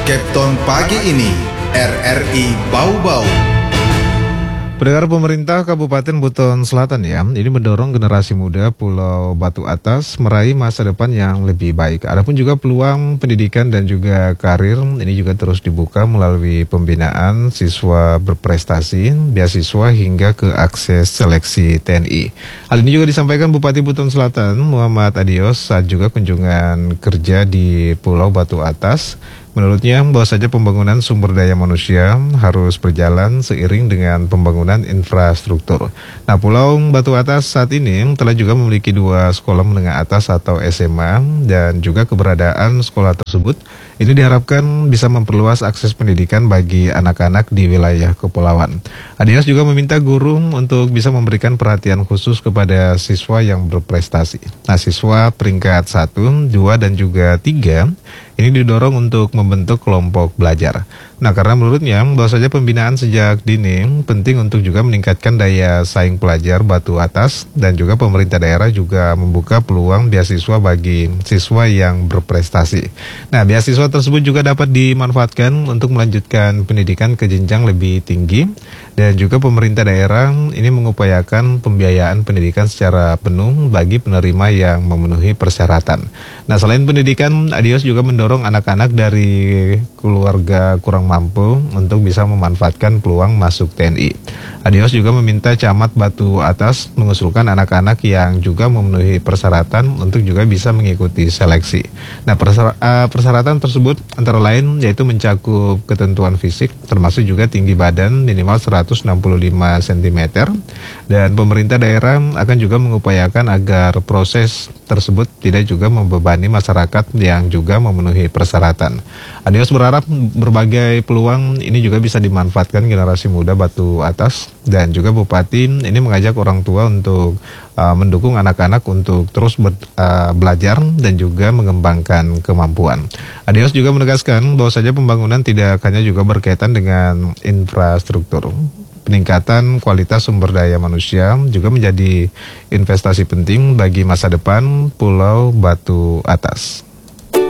Kepton pagi ini, RRI Bau-Bau. Pendengar, pemerintah Kabupaten Buton Selatan ini mendorong generasi muda Pulau Batu Atas meraih masa depan yang lebih baik. Adapun juga peluang pendidikan dan juga karir ini juga terus dibuka melalui pembinaan siswa berprestasi, beasiswa hingga ke akses seleksi TNI. Hal ini juga disampaikan Bupati Buton Selatan Muhammad Adios saat juga kunjungan kerja di Pulau Batu Atas. Menurutnya, bahwa saja pembangunan sumber daya manusia harus berjalan seiring dengan pembangunan infrastruktur. Nah, Pulau Batu Atas saat ini telah juga memiliki 2 sekolah menengah atas atau SMA, dan juga keberadaan sekolah tersebut ini diharapkan bisa memperluas akses pendidikan bagi anak-anak di wilayah kepulauan. Adios juga meminta guru untuk bisa memberikan perhatian khusus kepada siswa yang berprestasi. Nah, siswa peringkat 1, 2, dan juga 3 ini didorong untuk membentuk kelompok belajar. Nah, karena menurutnya bahwa saja pembinaan sejak dini penting untuk juga meningkatkan daya saing pelajar Batu Atas, dan juga pemerintah daerah juga membuka peluang beasiswa bagi siswa yang berprestasi. Nah, beasiswa tersebut juga dapat dimanfaatkan untuk melanjutkan pendidikan ke jenjang lebih tinggi, dan juga pemerintah daerah ini mengupayakan pembiayaan pendidikan secara penuh bagi penerima yang memenuhi persyaratan. Nah, selain pendidikan, Adios juga mendorong anak-anak dari keluarga kurang mampu untuk bisa memanfaatkan peluang masuk TNI. Adios juga meminta Camat Batu Atas mengusulkan anak-anak yang juga memenuhi persyaratan untuk juga bisa mengikuti seleksi. Nah, persyaratan tersebut antara lain yaitu mencakup ketentuan fisik, termasuk juga tinggi badan minimal 165 cm, dan pemerintah daerah akan juga mengupayakan agar proses tersebut tidak juga membebani masyarakat yang juga memenuhi persyaratan. Adios berharap berbagai peluang ini juga bisa dimanfaatkan generasi muda Batu Atas, dan juga Bupati ini mengajak orang tua untuk mendukung anak-anak untuk terus belajar dan juga mengembangkan kemampuan. Adios juga menegaskan bahwa saja pembangunan tidak hanya juga berkaitan dengan infrastruktur. Peningkatan kualitas sumber daya manusia juga menjadi investasi penting bagi masa depan Pulau Batu Atas.